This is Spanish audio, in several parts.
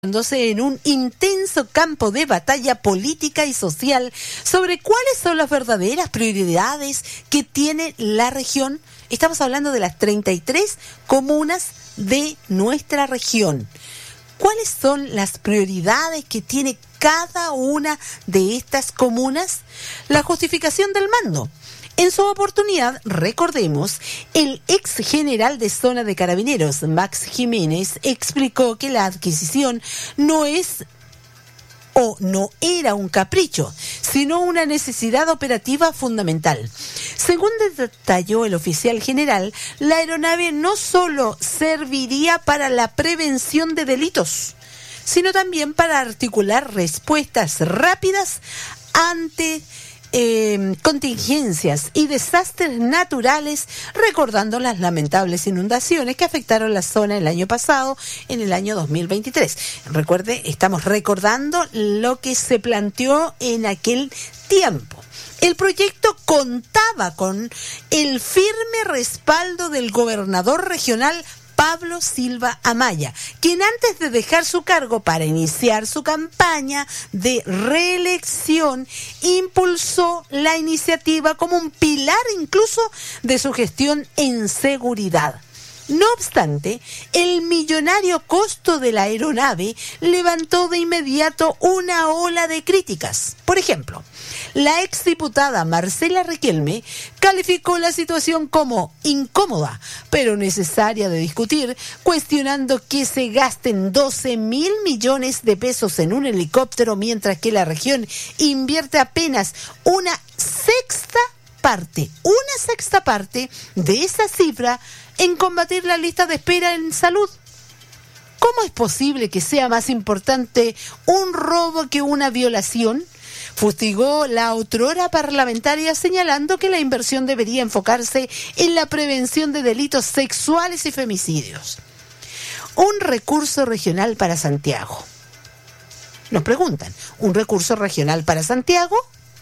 En un intenso campo de batalla política y social sobre cuáles son las verdaderas prioridades que tiene la región. Estamos hablando de las 33 comunas de nuestra región. ¿Cuáles son las prioridades que tiene cada una de estas comunas? La justificación del mando. En su oportunidad, recordemos, el ex general de zona de Carabineros, Max Jiménez, explicó que la adquisición no era un capricho, sino una necesidad operativa fundamental. Según detalló el oficial general, la aeronave no solo serviría para la prevención de delitos, sino también para articular respuestas rápidas ante contingencias y desastres naturales, recordando las lamentables inundaciones que afectaron la zona el año pasado, en el año 2023. Recuerde, estamos recordando lo que se planteó en aquel tiempo. El proyecto contaba con el firme respaldo del gobernador regional Pablo Silva Amaya, quien antes de dejar su cargo para iniciar su campaña de reelección, impulsó la iniciativa como un pilar incluso de su gestión en seguridad. No obstante, el millonario costo de la aeronave levantó de inmediato una ola de críticas. Por ejemplo, la exdiputada Marcela Riquelme calificó la situación como incómoda, pero necesaria de discutir, cuestionando que se gasten 12.000 millones de pesos en un helicóptero, mientras que la región invierte apenas una sexta parte de esa cifra en combatir la lista de espera en salud. ¿Cómo es posible que sea más importante un robo que una violación? Fustigó la otrora parlamentaria, señalando que la inversión debería enfocarse en la prevención de delitos sexuales y femicidios. Un recurso regional para Santiago. Nos preguntan, ¿un recurso regional para Santiago?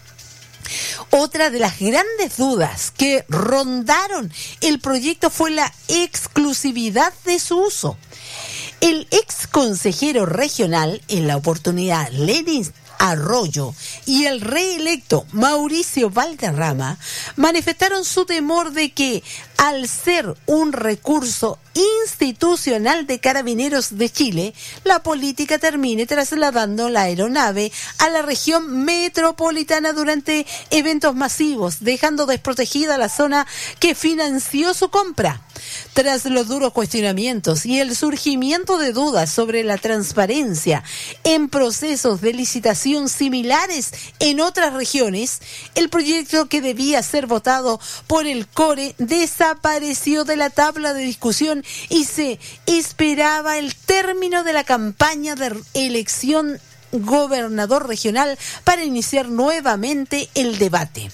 Otra de las grandes dudas que rondaron el proyecto fue la exclusividad de su uso. El ex consejero regional, en la oportunidad Lenin Arroyo, y el reelecto Mauricio Valderrama manifestaron su temor de que, al ser un recurso institucional de Carabineros de Chile, la política termine trasladando la aeronave a la región metropolitana durante eventos masivos, dejando desprotegida la zona que financió su compra. Tras los duros cuestionamientos y el surgimiento de dudas sobre la transparencia en procesos de licitación similares en otras regiones, el proyecto, que debía ser votado por el CORE, desapareció de la tabla de discusión y se esperaba el término de la campaña de elección gobernador regional para iniciar nuevamente el debate.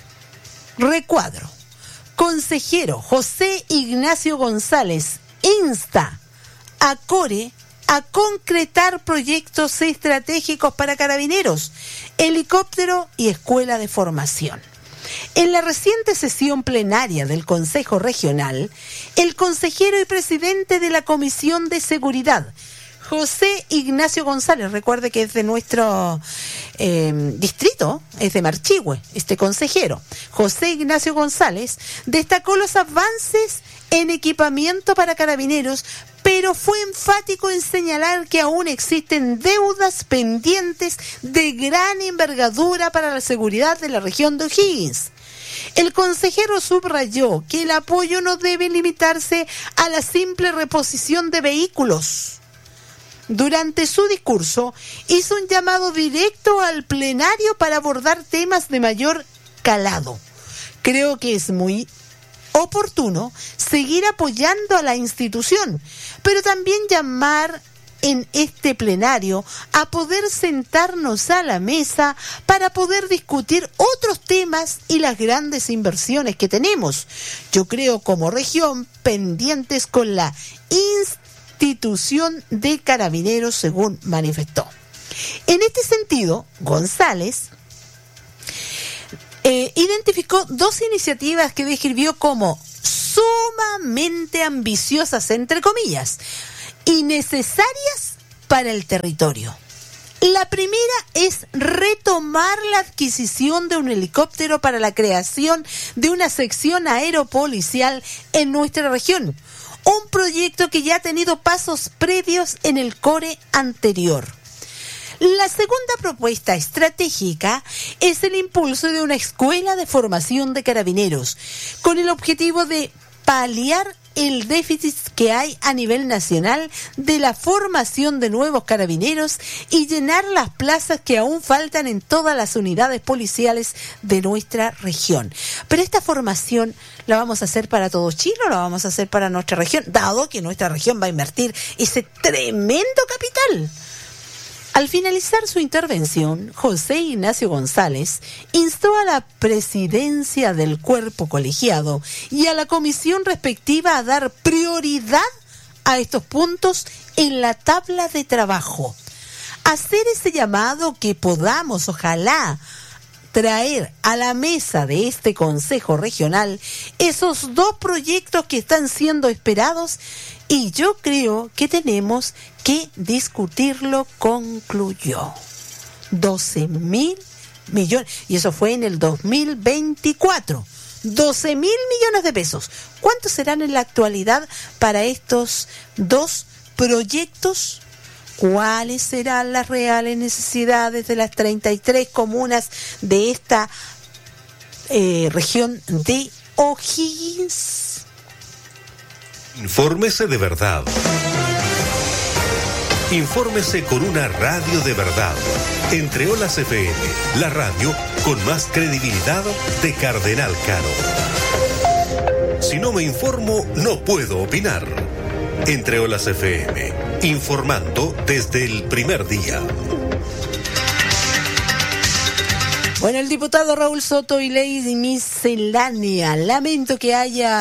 Recuadro. Consejero José Ignacio González insta a CORE a concretar proyectos estratégicos para Carabineros, helicóptero y escuela de formación. En la reciente sesión plenaria del Consejo Regional, el consejero y presidente de la Comisión de Seguridad, José Ignacio González, recuerde que es de nuestro distrito, es de Marchihue, este consejero, José Ignacio González, destacó los avances en equipamiento para Carabineros, pero fue enfático en señalar que aún existen deudas pendientes de gran envergadura para la seguridad de la región de O'Higgins. El consejero subrayó que el apoyo no debe limitarse a la simple reposición de vehículos. Durante su discurso, hizo un llamado directo al plenario para abordar temas de mayor calado. Creo que es muy oportuno seguir apoyando a la institución, pero también llamar en este plenario a poder sentarnos a la mesa para poder discutir otros temas y las grandes inversiones que tenemos. Yo creo, como región, pendientes con la institución de Carabineros, según manifestó. En este sentido, González identificó dos iniciativas que describió como sumamente ambiciosas, entre comillas, y necesarias para el territorio. La primera es retomar la adquisición de un helicóptero para la creación de una sección aeropolicial en nuestra región. Un proyecto que ya ha tenido pasos previos en el core anterior. La segunda propuesta estratégica es el impulso de una escuela de formación de carabineros, con el objetivo de paliar el déficit que hay a nivel nacional de la formación de nuevos carabineros y llenar las plazas que aún faltan en todas las unidades policiales de nuestra región. Pero esta formación la vamos a hacer para todo Chile o la vamos a hacer para nuestra región, dado que nuestra región va a invertir ese tremendo capital. Al finalizar su intervención, José Ignacio González instó a la presidencia del cuerpo colegiado y a la comisión respectiva a dar prioridad a estos puntos en la tabla de trabajo. Hacer ese llamado que podamos, ojalá, traer a la mesa de este Consejo Regional esos dos proyectos que están siendo esperados y yo creo que tenemos que discutirlo, concluyó. 12.000 millones, y eso fue en el 2024. 12.000 millones de pesos. ¿Cuántos serán en la actualidad para estos dos proyectos? ¿Cuáles serán las reales necesidades de las 33 comunas de esta región de O'Higgins? Infórmese de verdad. Infórmese con una radio de verdad. Entre Olas FM, la radio con más credibilidad de Cardenal Caro. Si no me informo, no puedo opinar. Entre Olas FM, informando desde el primer día. Bueno, el diputado Raúl Soto y ley de miscelánea. Lamento que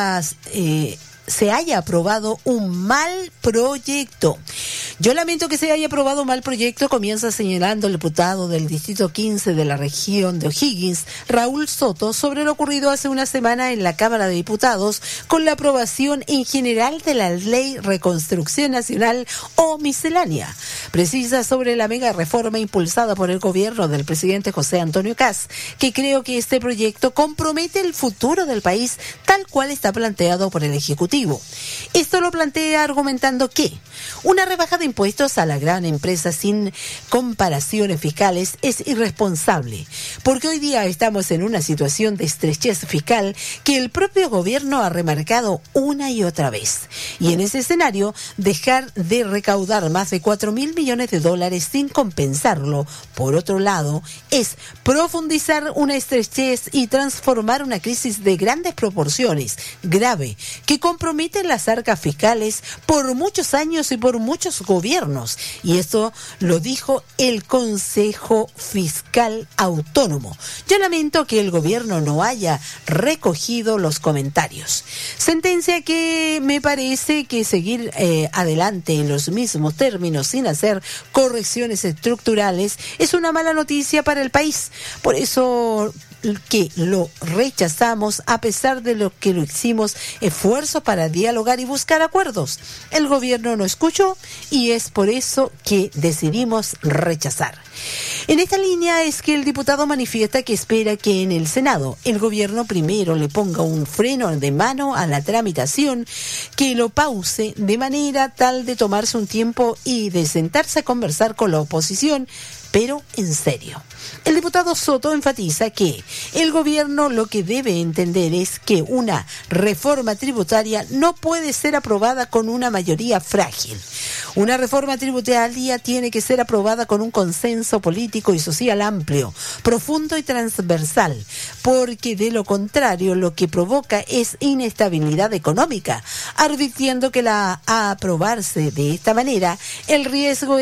se haya aprobado un mal proyecto. Yo lamento que se haya aprobado un mal proyecto, comienza señalando el diputado del Distrito 15 de la región de O'Higgins, Raúl Soto, sobre lo ocurrido hace una semana en la Cámara de Diputados con la aprobación en general de la Ley Reconstrucción Nacional o miscelánea. Precisa sobre la mega reforma impulsada por el gobierno del presidente José Antonio Kast, que creo que este proyecto compromete el futuro del país tal cual está planteado por el Ejecutivo. Esto lo plantea argumentando que una rebaja de impuestos a la gran empresa sin comparaciones fiscales es irresponsable, porque hoy día estamos en una situación de estrechez fiscal que el propio gobierno ha remarcado una y otra vez. Y en ese escenario, dejar de recaudar más de 4.000 millones de dólares sin compensarlo, por otro lado, es profundizar una estrechez y transformar una crisis de grandes proporciones, grave, que compromete las arcas fiscales por muchos años y por muchos gobiernos, y esto lo dijo el Consejo Fiscal Autónomo. Yo lamento que el gobierno no haya recogido los comentarios. Sentencia que me parece que seguir adelante en los mismos términos sin hacer correcciones estructurales es una mala noticia para el país. Por eso que lo rechazamos a pesar de lo que lo hicimos esfuerzo para dialogar y buscar acuerdos. El gobierno no escuchó y es por eso que decidimos rechazar. En esta línea es que el diputado manifiesta que espera que en el Senado el gobierno primero le ponga un freno de mano a la tramitación, que lo pause de manera tal de tomarse un tiempo y de sentarse a conversar con la oposición, pero en serio. El diputado Soto enfatiza que el gobierno lo que debe entender es que una reforma tributaria no puede ser aprobada con una mayoría frágil. Una reforma tributaria tiene que ser aprobada con un consenso político y social amplio, profundo y transversal, porque de lo contrario lo que provoca es inestabilidad económica, advirtiendo que a aprobarse de esta manera el riesgo es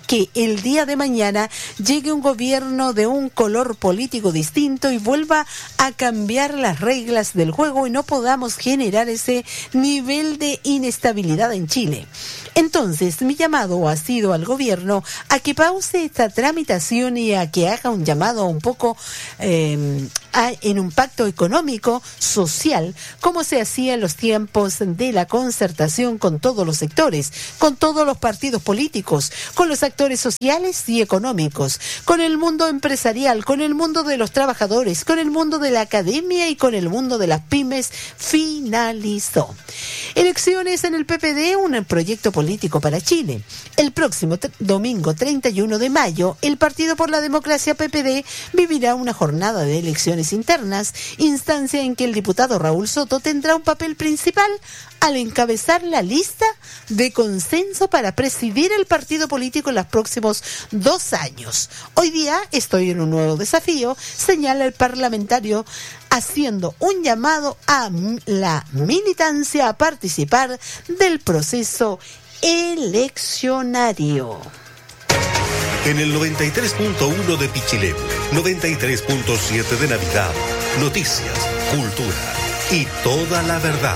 que el día de mañana llegue un gobierno de un color político distinto y vuelva a cambiar las reglas del juego y no podamos generar ese nivel de inestabilidad en Chile. Entonces, mi llamado ha sido al gobierno a que pause esta tramitación y a que haga un llamado un poco en un pacto económico, social, como se hacía en los tiempos de la concertación con todos los sectores, con todos los partidos políticos, con los actores sociales y económicos, con el mundo empresarial, con el mundo de los trabajadores, con el mundo de la academia y con el mundo de las pymes. Finalizó. Elecciones en el PPD, un proyecto político para Chile. El próximo domingo 31 de mayo, el Partido por la Democracia PPD vivirá una jornada de elecciones internas, instancia en que el diputado Raúl Soto tendrá un papel principal al encabezar la lista de consenso para presidir el partido político en los próximos 2 años. Hoy día estoy en un nuevo desafío, señala el parlamentario, haciendo un llamado a la militancia a participar del proceso eleccionario. En el 93.1 de Pichilemu, 93.7 de Navidad, noticias, cultura y toda la verdad.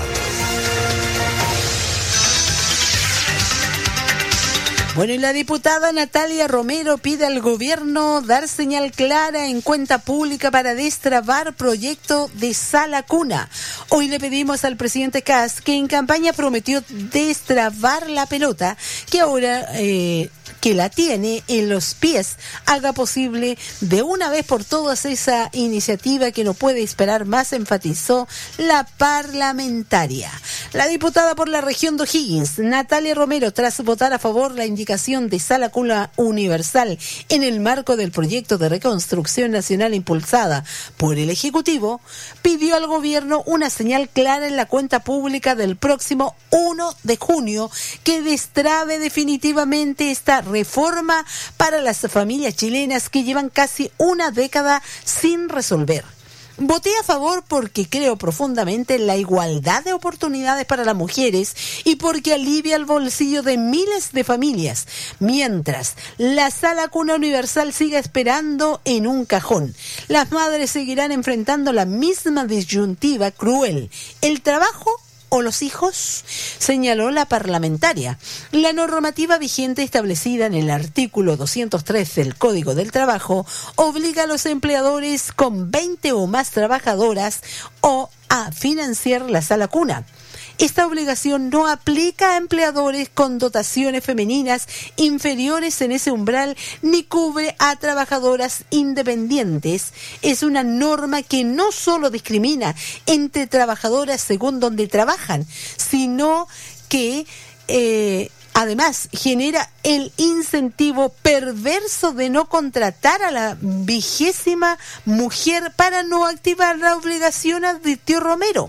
Bueno, y la diputada Natalia Romero pide al gobierno dar señal clara en cuenta pública para destrabar proyecto de sala cuna. Hoy le pedimos al presidente Kast, que en campaña prometió destrabar la pelota, que ahora que la tiene en los pies, haga posible de una vez por todas esa iniciativa que no puede esperar más, enfatizó la parlamentaria. La diputada por la región de O'Higgins, Natalia Romero, tras votar a favor la indicación de sala cuna universal en el marco del proyecto de reconstrucción nacional impulsada por el Ejecutivo, pidió al gobierno una señal clara en la cuenta pública del próximo 1 de junio que destrabe definitivamente esta reforma para las familias chilenas que llevan casi una década sin resolver. Voté a favor porque creo profundamente en la igualdad de oportunidades para las mujeres y porque alivia el bolsillo de miles de familias, mientras la sala cuna universal siga esperando en un cajón. Las madres seguirán enfrentando la misma disyuntiva cruel: el trabajo o los hijos, señaló la parlamentaria. La normativa vigente establecida en el artículo 203 del Código del Trabajo obliga a los empleadores con 20 o más trabajadoras a financiar la sala cuna. Esta obligación no aplica a empleadores con dotaciones femeninas inferiores en ese umbral ni cubre a trabajadoras independientes. Es una norma que no solo discrimina entre trabajadoras según donde trabajan, sino que además genera el incentivo perverso de no contratar a la 20ª mujer para no activar la obligación, advirtió Romero.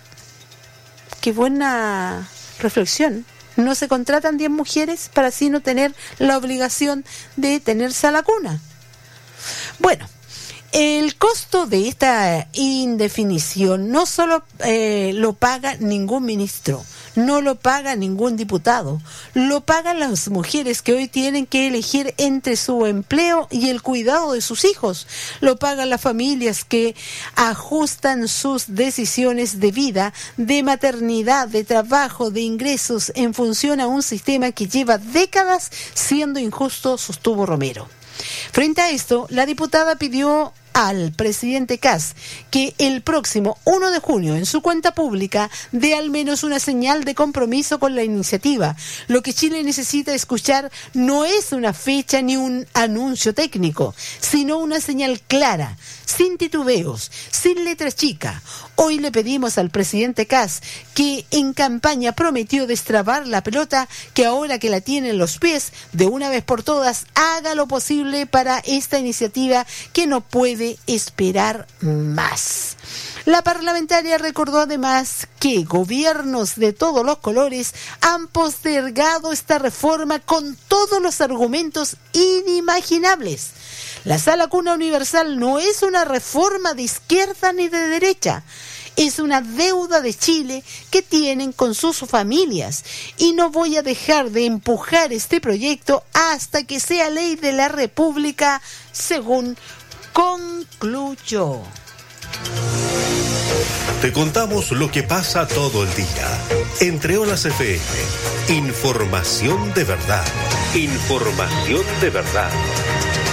Qué buena reflexión. No se contratan 10 mujeres para así no tener la obligación de tener sala cuna. Bueno, el costo de esta indefinición no solo lo paga ningún ministro, no lo paga ningún diputado, lo pagan las mujeres que hoy tienen que elegir entre su empleo y el cuidado de sus hijos, lo pagan las familias que ajustan sus decisiones de vida, de maternidad, de trabajo, de ingresos en función a un sistema que lleva décadas siendo injusto, sostuvo Romero. Frente a esto, la diputada pidió al presidente Kast que el próximo 1 de junio en su cuenta pública dé al menos una señal de compromiso con la iniciativa. Lo que Chile necesita escuchar no es una fecha ni un anuncio técnico, sino una señal clara, sin titubeos, sin letras chicas. Hoy le pedimos al presidente Kast, que en campaña prometió destrabar la pelota, que ahora que la tiene en los pies, de una vez por todas, haga lo posible para esta iniciativa que no puede esperar más. La parlamentaria recordó además que gobiernos de todos los colores han postergado esta reforma con todos los argumentos inimaginables. La sala cuna universal no es una reforma de izquierda ni de derecha. Es una deuda de Chile que tienen con sus familias y no voy a dejar de empujar este proyecto hasta que sea ley de la República, según concluyó. Te contamos lo que pasa todo el día. Entre Olas FM, información de verdad. Información de verdad.